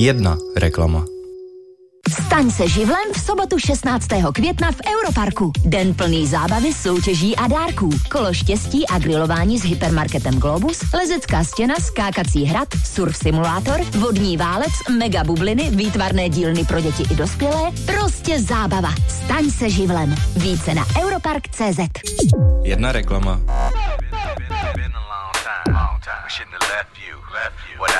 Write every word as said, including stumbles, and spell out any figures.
Jedna reklama. Staň se živlem v sobotu šestnáctého května v Europarku. Den plný zábavy, soutěží a dárků. Kolo štěstí a grilování s hypermarketem Globus, lezecká stěna, skákací hrad, surf simulátor, vodní válec, mega bubliny, výtvarné dílny pro děti i dospělé. Prostě zábava. Staň se živlem. Více na europark tečka cé zet. Jedna reklama.